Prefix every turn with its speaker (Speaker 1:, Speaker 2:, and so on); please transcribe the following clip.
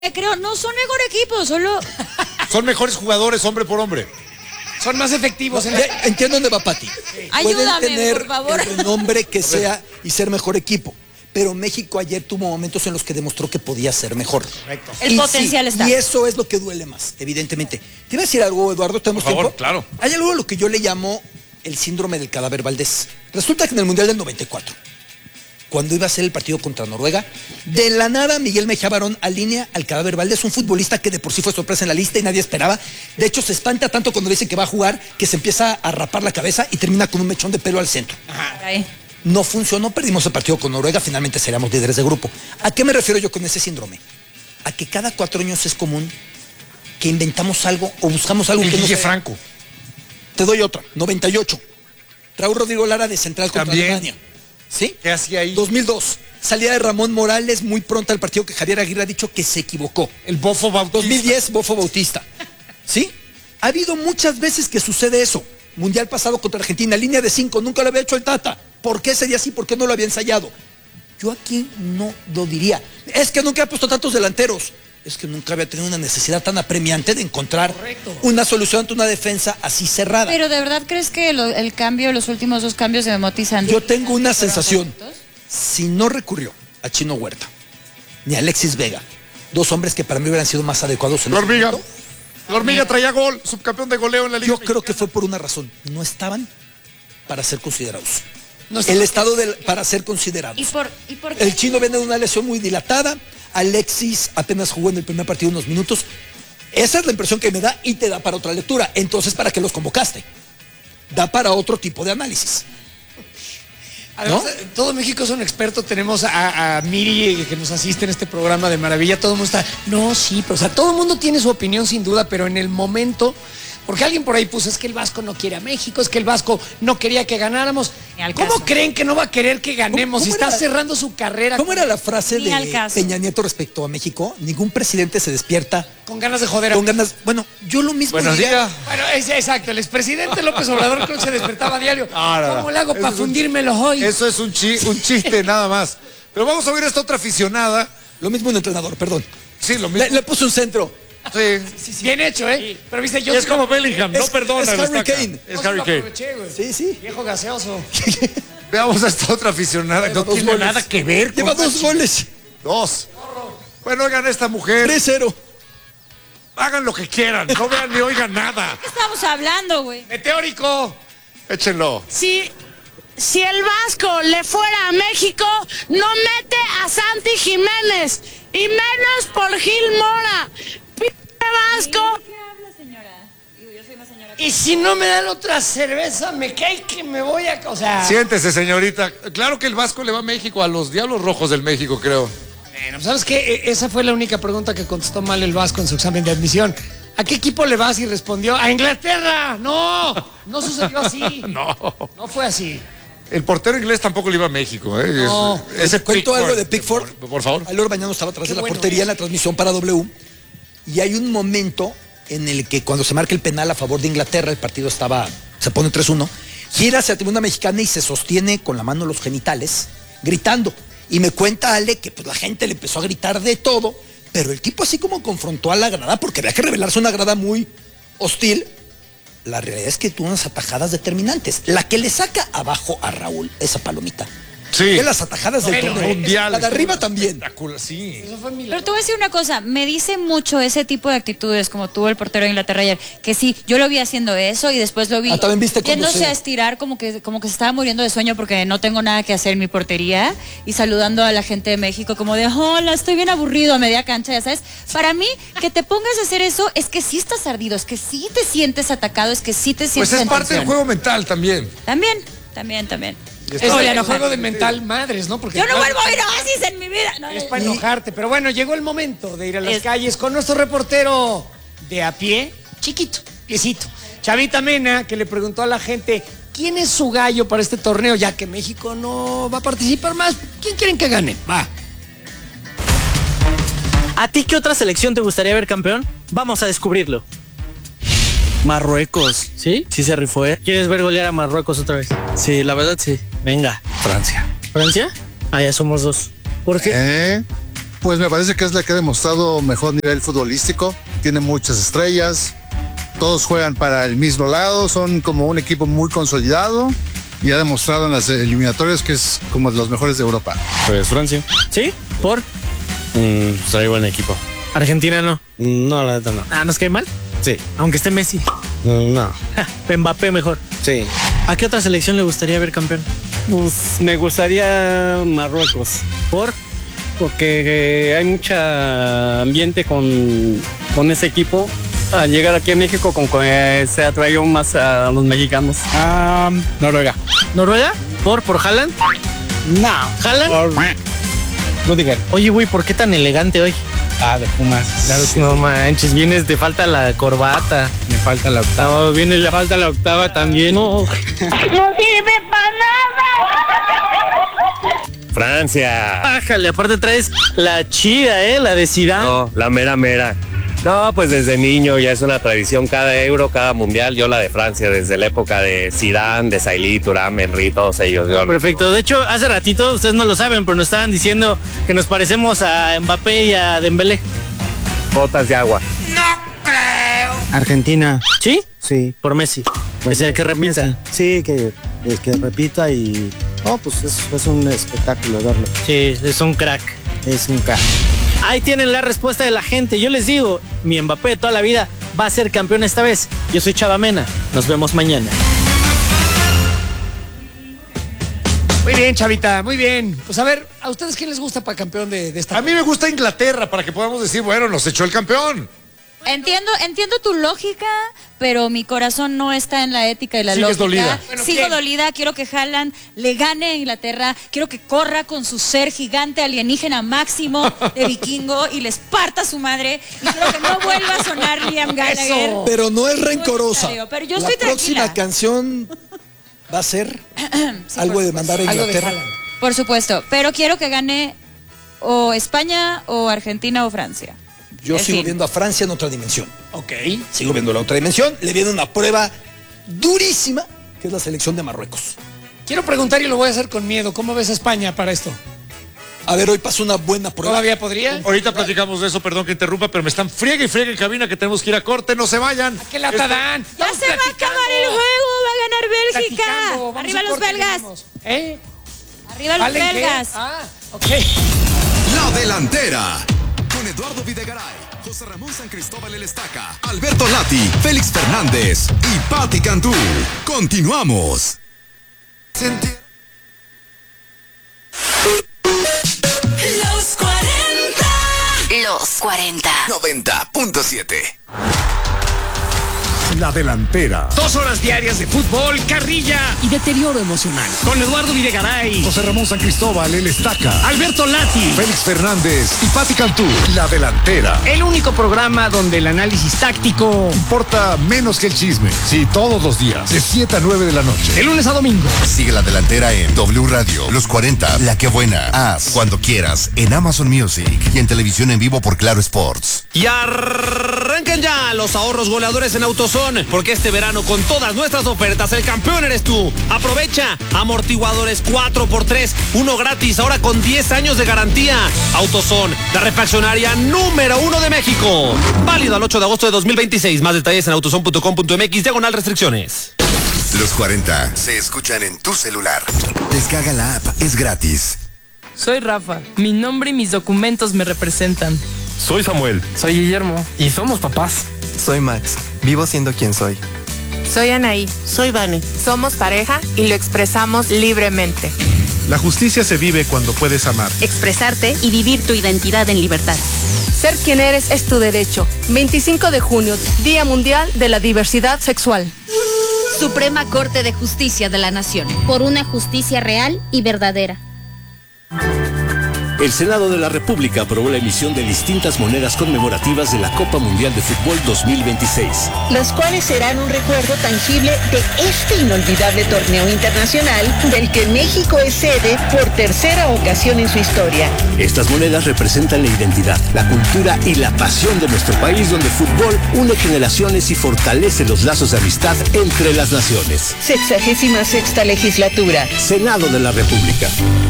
Speaker 1: creo, no son mejor equipo, solo...
Speaker 2: Son mejores jugadores, hombre por hombre.
Speaker 3: Son más efectivos.
Speaker 4: Entiendo dónde va Pati.
Speaker 1: Ayúdame,
Speaker 4: Pueden tener
Speaker 1: por favor.
Speaker 4: el renombre que sea y ser mejor equipo. Pero México ayer tuvo momentos en los que demostró que podía ser mejor.
Speaker 3: Correcto.
Speaker 1: El potencial está.
Speaker 4: Y eso es lo que duele más, evidentemente. Te iba a decir algo, Eduardo, ¿tenemos
Speaker 2: Por favor,
Speaker 4: tiempo?
Speaker 2: claro.
Speaker 4: Hay algo a lo que yo le llamo el síndrome del cadáver Valdés. Resulta que en el Mundial del 94, cuando iba a ser el partido contra Noruega, de la nada Miguel Mejía Barón alinea al cadáver Valdés, un futbolista que de por sí fue sorpresa en la lista y nadie esperaba. De hecho, se espanta tanto cuando le dice que va a jugar que se empieza a rapar la cabeza y termina con un mechón de pelo al centro.
Speaker 1: Ahí.
Speaker 4: No funcionó, perdimos el partido con Noruega, finalmente seríamos líderes de grupo. ¿A qué me refiero yo con ese síndrome? A que cada 4 años es común que inventamos algo o buscamos algo
Speaker 2: El
Speaker 4: que no
Speaker 2: Guille
Speaker 4: sea.
Speaker 2: Franco.
Speaker 4: Te doy otra, 98. Raúl Rodrigo Lara de central contra
Speaker 2: También.
Speaker 4: Alemania. ¿Sí?
Speaker 2: ¿Qué hacía ahí?
Speaker 4: 2002. Salida de Ramón Morales muy pronto al partido que Javier Aguirre ha dicho que se equivocó.
Speaker 2: El Bofo Bautista.
Speaker 4: 2010, Bofo Bautista. ¿Sí? Ha habido muchas veces que sucede eso. Mundial pasado contra Argentina, línea de 5, nunca lo había hecho el Tata. ¿Por qué ese día sí? ¿Por qué no lo había ensayado? Yo aquí no lo diría. Es que nunca ha puesto tantos delanteros. Es que nunca había tenido una necesidad tan apremiante de encontrar una solución ante una defensa así cerrada.
Speaker 1: Pero ¿de verdad crees que el cambio, los últimos 2 cambios de Memo Santos?
Speaker 4: Yo tengo una sensación. Si no recurrió a Chino Huerta ni a Alexis Vega, 2 hombres que para mí hubieran sido más adecuados en
Speaker 2: La
Speaker 4: ese
Speaker 2: hormiga.
Speaker 4: momento,
Speaker 2: La hormiga traía gol, subcampeón de goleo en la liga.
Speaker 4: yo creo que fue por una razón. No estaban para ser considerados.
Speaker 3: No
Speaker 4: El
Speaker 3: estaban.
Speaker 4: estado para ser considerados.
Speaker 1: ¿Y por qué?
Speaker 4: El Chino viene de una lesión muy dilatada. Alexis apenas jugó en el primer partido unos minutos. Esa es la impresión que me da y te da para otra lectura. Entonces, ¿para qué los convocaste? Da para otro tipo de análisis.
Speaker 3: Además,
Speaker 4: ¿no?
Speaker 3: todo México es un experto. Tenemos a Miri que nos asiste en este programa de maravilla. Todo el mundo está, no, sí, pero o sea, todo el mundo tiene su opinión sin duda, pero en el momento, porque alguien por ahí puso, es que el Vasco no quiere a México, es que el Vasco no quería que ganáramos.
Speaker 1: Ni al
Speaker 3: ¿Cómo
Speaker 1: caso.
Speaker 3: creen que no va a querer que ganemos si
Speaker 4: ¿Cómo
Speaker 3: está
Speaker 4: era?
Speaker 3: cerrando su carrera
Speaker 4: ¿Cómo era la frase
Speaker 1: Ni al
Speaker 4: de
Speaker 1: caso.
Speaker 4: Peña Nieto respecto a México? Ningún presidente se despierta
Speaker 3: con ganas de joder a...
Speaker 4: con ganas. Bueno, yo lo mismo
Speaker 2: Buenos
Speaker 4: diría.
Speaker 2: días.
Speaker 3: Bueno, exacto, el expresidente López Obrador creo que se despertaba a diario.
Speaker 2: No.
Speaker 3: ¿Cómo le hago
Speaker 2: Eso
Speaker 3: para
Speaker 2: es un
Speaker 3: fundírmelos hoy?
Speaker 2: Eso es un chiste nada más. Pero vamos a oír a esta otra aficionada.
Speaker 4: Lo mismo un entrenador, perdón.
Speaker 2: Sí, lo mismo.
Speaker 4: Le puso un centro.
Speaker 2: Sí.
Speaker 3: Bien hecho, ¿eh? Pero viste, yo...
Speaker 2: Es como Bellingham, no
Speaker 4: Es-
Speaker 2: perdona.
Speaker 4: es Harry
Speaker 2: destaca.
Speaker 4: Kane.
Speaker 2: Es
Speaker 3: no se
Speaker 2: Harry
Speaker 3: lo
Speaker 2: Kane.
Speaker 3: aproveché, güey.
Speaker 4: Sí, sí.
Speaker 3: Viejo gaseoso.
Speaker 2: Veamos a esta otra aficionada. No
Speaker 4: dos
Speaker 2: tiene
Speaker 4: goles.
Speaker 2: nada que ver con
Speaker 4: Lleva 2 goles.
Speaker 2: 2. Bueno, oigan a esta mujer.
Speaker 4: 3-0.
Speaker 2: Hagan lo que quieran. No vean ni oigan nada.
Speaker 1: ¿Qué estamos hablando, güey?
Speaker 3: Meteórico.
Speaker 2: Échenlo.
Speaker 5: Si el Vasco le fuera a México, no mete a Santi Jiménez y menos por Gil Mora. Pinche Vasco.
Speaker 1: ¿Qué habla, señora? Digo, yo soy una señora.
Speaker 3: Y si no me dan otra cerveza, me cae que me voy a... O sea...
Speaker 2: Siéntese, señorita. Claro que el Vasco le va a México, a los Diablos Rojos del México, creo.
Speaker 3: Bueno, ¿sabes qué? Esa fue la única pregunta que contestó mal el Vasco en su examen de admisión. ¿A qué equipo le vas? Y respondió, ¡a Inglaterra! ¡No! No sucedió así.
Speaker 2: No.
Speaker 3: No fue así.
Speaker 2: El portero inglés tampoco le iba a México, ¿eh?
Speaker 3: No.
Speaker 2: Ese
Speaker 4: Cuento algo de
Speaker 2: Pickford.
Speaker 4: Pickford.
Speaker 2: Por favor.
Speaker 4: Ailor Bañano estaba atrás
Speaker 3: Qué
Speaker 4: de la
Speaker 3: bueno
Speaker 4: portería
Speaker 3: es.
Speaker 4: en la transmisión para W. Y hay un momento en el que cuando se marca el penal a favor de Inglaterra, el partido se pone 3-1, gira hacia la tribuna mexicana y se sostiene con la mano en los genitales, gritando. Y me cuenta Ale que pues, la gente le empezó a gritar de todo, pero el tipo así como confrontó a la grada, porque había que revelarse una grada muy hostil. La realidad es que tuvo unas atajadas determinantes. La que le saca abajo a Raúl, esa palomita.
Speaker 2: Sí.
Speaker 4: De las atajadas del
Speaker 3: Bueno,
Speaker 4: torneo.
Speaker 2: Mundial.
Speaker 4: La de arriba también.
Speaker 2: Espectacular, sí.
Speaker 3: Eso fue
Speaker 1: Pero te voy a decir una cosa, me dice mucho ese tipo de actitudes como tuvo el portero de Inglaterra ayer, que sí, yo lo vi haciendo eso y después lo vi
Speaker 4: También viste cuando
Speaker 1: yéndose
Speaker 4: se-
Speaker 1: a estirar como que se estaba muriendo de sueño porque no tengo nada que hacer en mi portería y saludando a la gente de México como de, hola, estoy bien aburrido a media cancha, ya sabes. Para mí, que te pongas a hacer eso es que sí estás ardido, es que sí te sientes atacado, es que sí te sientes
Speaker 2: Pues es
Speaker 1: en
Speaker 2: parte del
Speaker 1: tensión.
Speaker 2: juego mental también.
Speaker 1: También.
Speaker 3: Es
Speaker 1: Voy a
Speaker 3: el
Speaker 1: enojar.
Speaker 3: juego de mental madres, ¿no? Porque
Speaker 1: Yo no vuelvo a ir a Oasis en mi vida. No,
Speaker 3: es para enojarte. Pero bueno, llegó el momento de ir a las
Speaker 1: Es-
Speaker 3: calles con nuestro reportero de a pie, chiquito, piecito. Chavita Mena, que le preguntó a la gente, ¿quién es su gallo para este torneo? Ya que México no va a participar más, ¿quién quieren que gane? Va.
Speaker 6: ¿A ti qué otra selección te gustaría ver campeón? Vamos a descubrirlo.
Speaker 7: Marruecos.
Speaker 6: ¿Sí?
Speaker 7: Sí se rifó, ¿eh?
Speaker 6: ¿Quieres ver golear a Marruecos otra vez?
Speaker 7: Sí, la verdad sí.
Speaker 6: Venga.
Speaker 2: Francia.
Speaker 6: ¿Francia? Ah, ya somos 2. ¿Por qué?
Speaker 7: Pues me parece que es la que ha demostrado mejor nivel futbolístico. Tiene muchas estrellas. Todos juegan para el mismo lado. Son como un equipo muy consolidado. Y ha demostrado en las eliminatorias que es como de los mejores de Europa.
Speaker 8: Pues Francia.
Speaker 6: ¿Sí? ¿Por?
Speaker 8: Trae buen equipo.
Speaker 6: Argentina no.
Speaker 8: No, la neta no.
Speaker 6: Ah, ¿nos cae mal?
Speaker 8: Sí.
Speaker 6: Aunque esté Messi.
Speaker 8: No.
Speaker 6: Mbappé mejor.
Speaker 8: Sí.
Speaker 6: ¿A qué otra selección le gustaría ver campeón?
Speaker 9: Pues me gustaría Marruecos.
Speaker 6: ¿Por?
Speaker 9: Porque hay mucho ambiente con ese equipo. Al llegar aquí a México, con que se atrayó más a los mexicanos.
Speaker 8: Noruega.
Speaker 6: ¿Noruega? ¿Por Haaland?
Speaker 9: No.
Speaker 6: ¿Haaland?
Speaker 9: Rudiger.
Speaker 6: Oye, güey, ¿por qué tan elegante hoy?
Speaker 9: De Pumas.
Speaker 6: Claro que no manches, vienes, te falta la corbata.
Speaker 9: Me falta la octava.
Speaker 6: No, vienes, le falta la octava también. No.
Speaker 5: ¡No sirve para nada!
Speaker 8: Francia.
Speaker 6: Bájale, aparte traes la chida, la de Zidane.
Speaker 8: No, la mera. No, pues desde niño ya es una tradición, cada Euro, cada Mundial, yo la de Francia, desde la época de Zidane, de Sailly, Thuram, Henry, todos ellos.
Speaker 6: Perfecto, de hecho, hace ratito, ustedes no lo saben, pero nos estaban diciendo que nos parecemos a Mbappé y a Dembélé.
Speaker 8: Botas de agua.
Speaker 10: Argentina.
Speaker 6: ¿Sí?
Speaker 10: Sí.
Speaker 6: Por Messi.
Speaker 10: Pues,
Speaker 6: ¿Ese que repiensa?
Speaker 10: Sí, que repita y... No, pues es un espectáculo verlo.
Speaker 6: Sí, es un crack.
Speaker 10: Es un crack.
Speaker 6: Ahí tienen la respuesta de la gente. Yo les digo, mi Mbappé de toda la vida va a ser campeón esta vez. Yo soy Chava Mena. Nos vemos mañana.
Speaker 3: Muy bien, Chavita, muy bien. Pues a ver, ¿a ustedes quién les gusta para campeón de esta?
Speaker 2: A mí me gusta Inglaterra para que podamos decir, bueno, nos echó el campeón.
Speaker 1: Entiendo tu lógica, pero mi corazón no está en la ética y la
Speaker 2: Sigues
Speaker 1: lógica.
Speaker 2: dolida.
Speaker 3: Bueno,
Speaker 1: Sigo
Speaker 3: ¿quién?
Speaker 1: dolida, quiero que Haaland le gane a Inglaterra, quiero que corra con su ser gigante alienígena máximo de vikingo y les parta a su madre. Y quiero que no vuelva a sonar Liam Gallagher.
Speaker 4: Pero no es rencorosa.
Speaker 1: Pero yo
Speaker 4: La
Speaker 1: estoy
Speaker 4: próxima
Speaker 1: tranquila.
Speaker 4: canción va a ser
Speaker 1: Sí,
Speaker 4: algo
Speaker 1: por
Speaker 4: de
Speaker 1: supuesto.
Speaker 4: mandar a
Speaker 3: Algo de
Speaker 4: Inglaterra.
Speaker 3: Haaland.
Speaker 1: Por supuesto, pero quiero que gane o España o Argentina o Francia.
Speaker 4: Yo
Speaker 1: En
Speaker 4: sigo
Speaker 1: fin.
Speaker 4: viendo a Francia en otra dimensión.
Speaker 3: Ok.
Speaker 4: Sigo viendo la otra dimensión. Le viene una prueba durísima, que es la selección de Marruecos.
Speaker 3: Quiero preguntar y lo voy a hacer con miedo. ¿Cómo ves a España para esto?
Speaker 4: A ver, hoy pasó una buena prueba.
Speaker 3: ¿Todavía podría?
Speaker 2: Ahorita platicamos de eso, perdón que interrumpa, pero me están friegue y friegue en cabina que tenemos que ir a corte, no se vayan.
Speaker 3: ¿Qué lata dan?
Speaker 1: Ya se va a acabar el juego, va a ganar Bélgica.
Speaker 3: Platicando, vamos
Speaker 1: Arriba
Speaker 3: a
Speaker 1: los
Speaker 3: corte y
Speaker 1: belgas.
Speaker 3: venimos. ¿Eh?
Speaker 1: Arriba los
Speaker 3: ¿Valen qué?
Speaker 1: belgas.
Speaker 3: Ah, ok.
Speaker 11: La Delantera. Con Eduardo Videgaray, José Ramón San Cristóbal El Estaca, Alberto Lati, Félix Fernández y Patti Cantú. Continuamos.
Speaker 5: Los 40.
Speaker 12: Los 40.
Speaker 11: 90.7.
Speaker 13: La Delantera.
Speaker 3: 2 horas diarias de fútbol, carrilla y deterioro emocional. Con Eduardo Videgaray,
Speaker 13: José Ramón San Cristóbal El Estaca,
Speaker 3: Alberto Lati.
Speaker 13: Félix Fernández y Patti Cantú. La Delantera.
Speaker 3: El único programa donde el análisis táctico
Speaker 13: Importa menos que el chisme. Sí, todos los días, de 7 a 9 de la noche.
Speaker 3: de lunes a domingo.
Speaker 11: Sigue La Delantera en W Radio, Los 40, La Que Buena, Haz, cuando quieras, en Amazon Music y en televisión en vivo por Claro Sports.
Speaker 14: Y arrancan ya los ahorros goleadores en AutoZone, porque este verano con todas nuestras ofertas el campeón eres tú. Aprovecha amortiguadores 4x3, uno gratis, ahora con 10 años de garantía. AutoZone, la refaccionaria número 1 de México. Válido al 8 de agosto de 2026. Más detalles en autozone.com.mx/restricciones.
Speaker 11: Los 40 se escuchan en tu celular. Descarga la app, es gratis.
Speaker 15: Soy Rafa, mi nombre y mis documentos me representan.
Speaker 16: Soy Samuel.
Speaker 15: Soy Guillermo y somos papás.
Speaker 17: Soy Max, vivo siendo quien soy.
Speaker 18: Soy Anaí. Soy Vane. Somos pareja y lo expresamos libremente.
Speaker 13: La justicia se vive cuando puedes amar.
Speaker 12: Expresarte y vivir tu identidad en libertad.
Speaker 18: Ser quien eres es tu derecho. 25 de junio, Día Mundial de la Diversidad Sexual.
Speaker 12: Suprema Corte de Justicia de la Nación.
Speaker 19: Por una justicia real y verdadera.
Speaker 20: El Senado de la República aprobó la emisión de distintas monedas conmemorativas de la Copa Mundial de Fútbol 2026.
Speaker 21: Las cuales serán un recuerdo tangible de este inolvidable torneo internacional del que México es sede por tercera ocasión en su historia.
Speaker 20: Estas monedas representan la identidad, la cultura y la pasión de nuestro país, donde el fútbol une generaciones y fortalece los lazos de amistad entre las naciones.
Speaker 21: 66ª legislatura.
Speaker 20: Senado de la República.